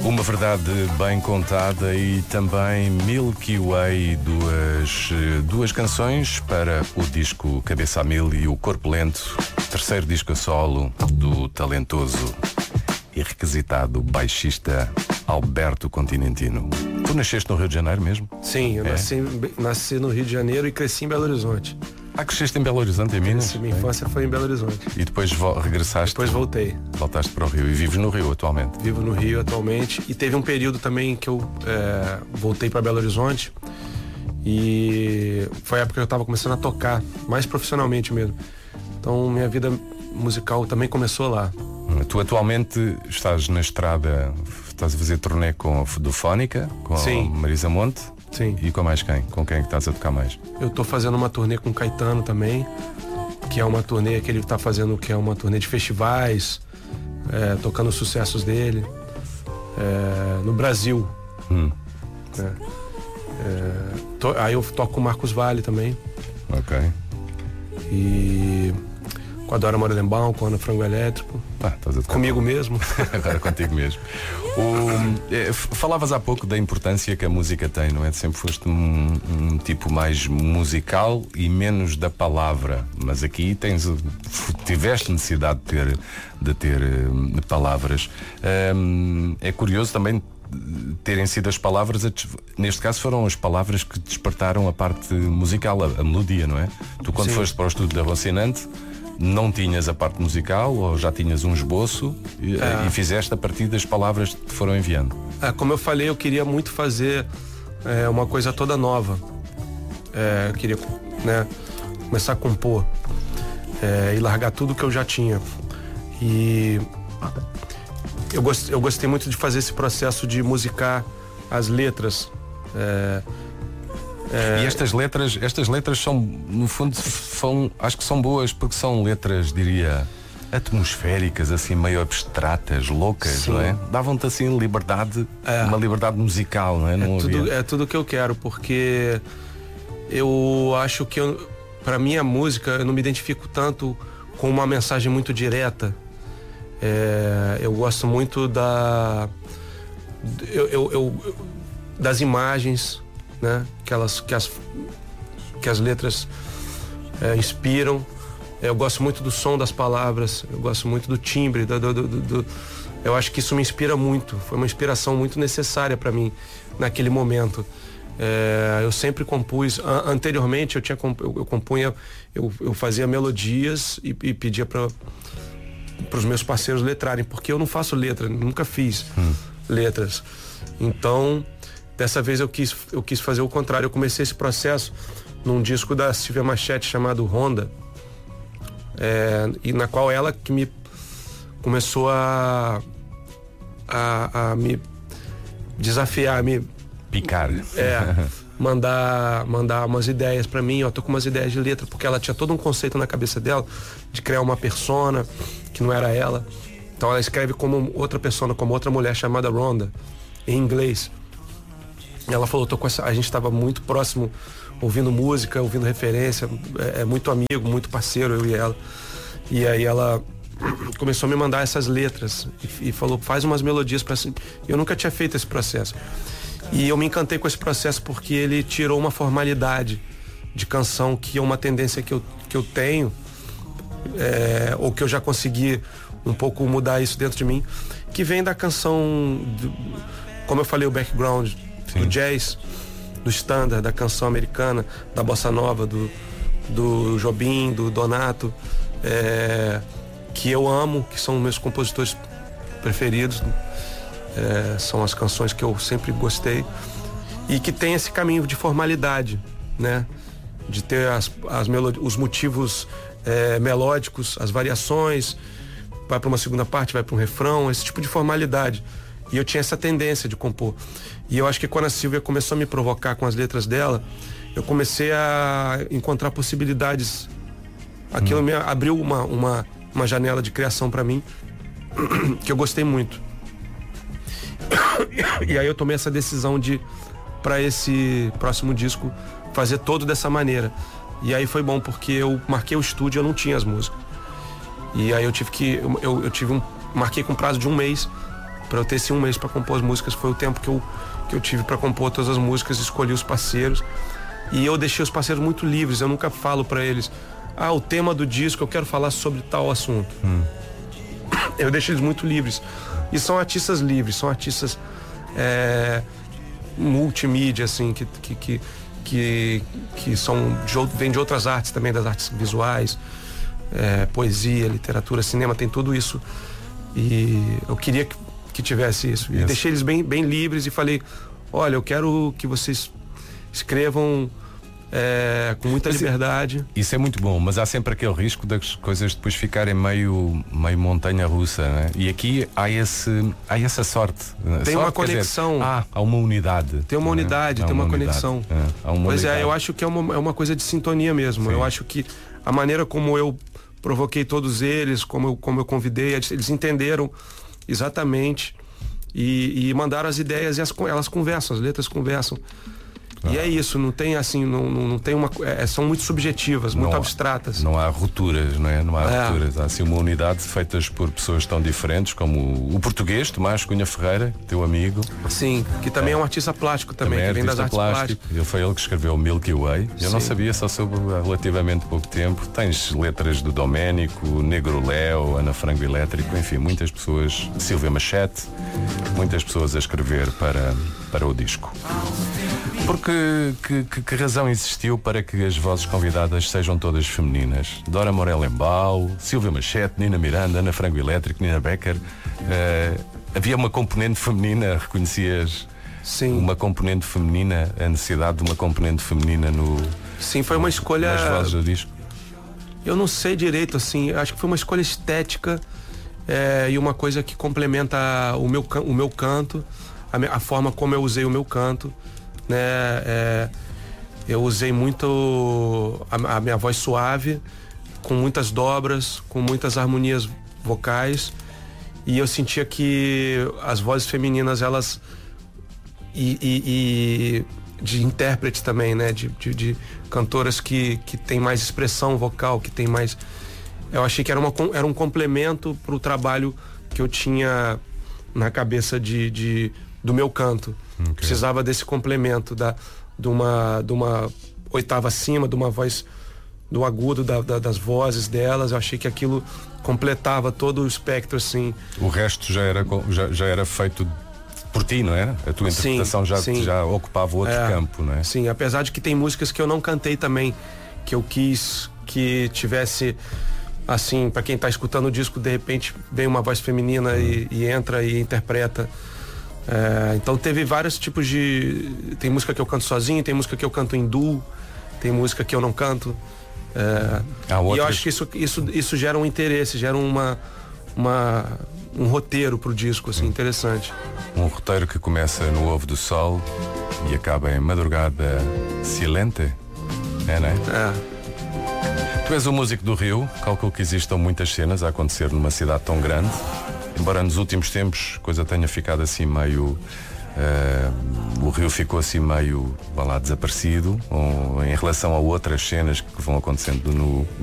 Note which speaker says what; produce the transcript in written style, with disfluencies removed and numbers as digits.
Speaker 1: Uma verdade bem contada e também Milky Way, duas canções para o disco Cabeça a Mil e o Corpo Lento, terceiro disco a solo do talentoso e requisitado baixista Alberto Continentino. Tu nasceste no Rio de Janeiro mesmo?
Speaker 2: Sim, eu nasci no Rio de Janeiro e cresci em Belo Horizonte.
Speaker 1: Cresceste em Belo Horizonte, em Minas?
Speaker 2: Minha infância foi em Belo Horizonte.
Speaker 1: E depois regressaste?
Speaker 2: Depois voltei.
Speaker 1: Voltaste para o Rio e vives no Rio atualmente?
Speaker 2: Vivo no Rio atualmente e teve um período também que eu voltei para Belo Horizonte e foi a época que eu estava começando a tocar, mais profissionalmente mesmo. Então minha vida musical também começou lá.
Speaker 1: Tu atualmente estás na estrada, estás a fazer turnê do Fónica, com
Speaker 2: Sim.
Speaker 1: a Marisa Monte?
Speaker 2: Sim.
Speaker 1: E com mais quem? Com quem é que estás a tocar mais?
Speaker 2: Eu tô fazendo uma turnê com o Caetano também, que é uma turnê que ele tá fazendo, que é uma turnê de festivais, tocando os sucessos dele no Brasil. Aí eu toco com o Marcos Valle também.
Speaker 1: Ok.
Speaker 2: E com a Dora Morelenbaum, com a Ana Frango Elétrico. Comigo mesmo.
Speaker 1: Agora contigo mesmo. Falavas há pouco da importância que a música tem, não é? Sempre foste um tipo mais musical e menos da palavra, mas aqui tiveste necessidade de ter palavras. É curioso também terem sido as palavras, neste caso foram as palavras que despertaram a parte musical, a melodia, não é? Tu quando
Speaker 2: Sim.
Speaker 1: foste para o estúdio da Rocinante não tinhas a parte musical ou já tinhas um esboço e fizeste a partir das palavras que te foram enviando?
Speaker 2: Como eu falei, eu queria muito fazer uma coisa toda nova. Eu queria começar a compor e largar tudo que eu já tinha. E eu gostei muito de fazer esse processo de musicar as letras.
Speaker 1: E estas letras são, no fundo, acho que são boas porque são letras, diria, atmosféricas, assim, meio abstratas, loucas, Sim. não é? Davam-te assim liberdade, uma liberdade musical, não é?
Speaker 2: É tudo que eu quero, porque eu acho que para mim a música, eu não me identifico tanto com uma mensagem muito direta. Eu gosto muito das imagens, né? Que as letras inspiram. Eu gosto muito do som das palavras, eu gosto muito do timbre, eu acho que isso me inspira muito. Foi uma inspiração muito necessária para mim naquele momento. Eu sempre compus. Anteriormente eu compunha, eu fazia melodias e pedia para os meus parceiros letrarem, porque eu não faço letra, nunca fiz letras. Então dessa vez eu quis fazer o contrário. Eu comecei esse processo num disco da Silvia Machete chamado Honda, e na qual ela que me começou a me desafiar, a me
Speaker 1: picar,
Speaker 2: mandar umas ideias pra mim. Eu tô com umas ideias de letra, porque ela tinha todo um conceito na cabeça dela de criar uma persona que não era ela. Então ela escreve como outra persona, como outra mulher chamada Rhonda, em inglês. Ela falou, a gente estava muito próximo, ouvindo música, ouvindo referência, muito amigo, muito parceiro, eu e ela. E aí ela começou a me mandar essas letras e falou, faz umas melodias para assim. Eu nunca tinha feito esse processo. E eu me encantei com esse processo porque ele tirou uma formalidade de canção, que é uma tendência que eu tenho, ou que eu já consegui um pouco mudar isso dentro de mim, que vem da canção, como eu falei, o background do jazz, do standard, da canção americana, da bossa nova, do Jobim, do Donato, que eu amo, que são meus compositores preferidos, são as canções que eu sempre gostei, e que tem esse caminho de formalidade, né? De ter os motivos melódicos, as variações, vai para uma segunda parte, vai para um refrão, esse tipo de formalidade. E eu tinha essa tendência de compor. E eu acho que quando a Silvia começou a me provocar com as letras dela, eu comecei a encontrar possibilidades. Aquilo me abriu uma janela de criação para mim, que eu gostei muito. E aí eu tomei essa decisão de, para esse próximo disco, fazer todo dessa maneira. E aí foi bom, porque eu marquei o estúdio, eu não tinha as músicas. E aí eu tive que, marquei com prazo de 1 mês Para eu ter esse um mês para compor as músicas, foi o tempo que eu tive para compor todas as músicas, escolhi os parceiros. E eu deixei os parceiros muito livres, eu nunca falo para eles, o tema do disco, eu quero falar sobre tal assunto. Eu deixei eles muito livres. E são artistas livres, são artistas multimídia, assim, que vêm de outras artes também, das artes visuais, poesia, literatura, cinema, tem tudo isso. E eu queria que tivesse isso. E deixei eles bem, bem livres e falei, olha, eu quero que vocês escrevam com muita liberdade.
Speaker 1: Isso é muito bom, mas há sempre aquele risco das coisas depois ficarem meio montanha-russa, né? E aqui há essa sorte.
Speaker 2: Tem uma conexão.
Speaker 1: Há uma unidade.
Speaker 2: Tem uma unidade, tem uma conexão. Pois é, eu acho que é uma coisa de sintonia mesmo. Sim. Eu acho que a maneira como eu provoquei todos eles, como eu convidei, eles entenderam exatamente e mandaram as ideias e elas conversam, as letras conversam. E é isso, não tem assim, não tem uma. São muito subjetivas, muito abstratas.
Speaker 1: Não há rupturas, não é? Não há rupturas. Há assim uma unidade feitas por pessoas tão diferentes como o português, Tomás Cunha Ferreira, teu amigo.
Speaker 2: Sim, que também é um artista plástico também, que vem das artes plásticas.
Speaker 1: Foi ele que escreveu o Milky Way. Eu não sabia, só soube há relativamente pouco tempo. Tens letras do Doménico, Negro Léo, Ana Frango Elétrico, enfim, muitas pessoas, Silvia Machete, muitas pessoas a escrever para o disco. Porque que razão existiu para que as vozes convidadas sejam todas femininas? Dora Morel-Embau, Silvia Machete, Nina Miranda, Ana Frango Elétrico, Nina Becker. Havia uma componente feminina, reconhecias?
Speaker 2: Sim.
Speaker 1: Uma componente feminina, a necessidade de uma componente feminina no...
Speaker 2: Sim, foi uma escolha...
Speaker 1: nas vozes do disco?
Speaker 2: Eu não sei direito, assim, acho que foi uma escolha estética e uma coisa que complementa o meu canto, a forma como eu usei o meu canto. Né? Eu usei muito a minha voz suave, com muitas dobras, com muitas harmonias vocais, e eu sentia que as vozes femininas, elas e de intérpretes também, né? De cantoras que tem mais expressão vocal, que tem mais, eu achei que era um complemento para o trabalho que eu tinha na cabeça do meu canto. Okay. Precisava desse complemento de uma oitava acima, de uma voz, do agudo das vozes delas. Eu achei que aquilo completava todo o espectro, assim.
Speaker 1: O resto já era feito por ti, não era? A tua interpretação já ocupava outro campo, não é?
Speaker 2: Sim, apesar de que tem músicas que eu não cantei também, que eu quis que tivesse, assim, para quem tá escutando o disco, de repente vem uma voz feminina e entra e interpreta. Então teve vários tipos de... Tem música que eu canto sozinho, tem música que eu canto em duo, tem música que eu não canto. E eu acho que isso gera um interesse, gera um roteiro pro disco, assim, interessante.
Speaker 1: Um roteiro que começa no Ovo do Sol e acaba em Madrugada Silente, não é? Tu és um músico do Rio, calculo que existam muitas cenas a acontecer numa cidade tão grande. Embora nos últimos tempos a coisa tenha ficado assim meio... o Rio ficou assim meio, desaparecido em relação a outras cenas que vão acontecendo no